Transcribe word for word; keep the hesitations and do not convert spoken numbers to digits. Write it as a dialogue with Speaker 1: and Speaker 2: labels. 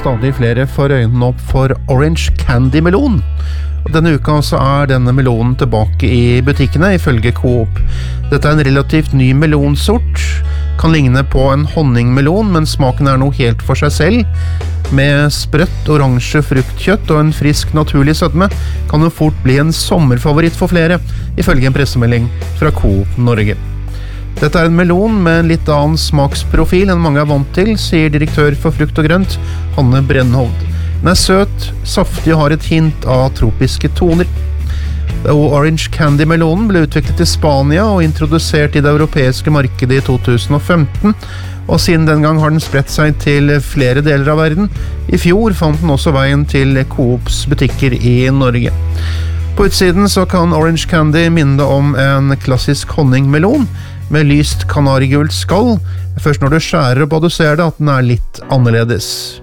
Speaker 1: stadig flere får øynene opp for Orange Candy Melon. Og denne uka så er denne melonen tilbake i butikkene, ifølge Coop. Dette er en relativt ny melonsort. Kan ligne på en honningmelon, men smaken er noe helt for seg selv. Med sprøtt, oransje fruktkjøtt og en frisk, naturlig sødme kan det fort bli en sommerfavoritt for flere, ifølge en pressemelding fra Coop Norge. Dette er en melon med en litt annen smaksprofil enn mange er vant til, sier direktør for frukt og grønt, Hanne Brennhovd. Den er søt, saftig og har et hint av tropiske toner. Og Orange Candy Melonen ble utviklet i Spania og introdusert i det europeiske markedet i to tusen og femten, og siden den gang har den spredt seg til flere deler av verden. I fjor fant den også veien til Coops butikker i Norge. På utsiden så kan Orange Candy minne om en klassisk honningmelon, med lyst kanarigult skall. Først når du skjærer opp og du ser det at den er litt annerledes.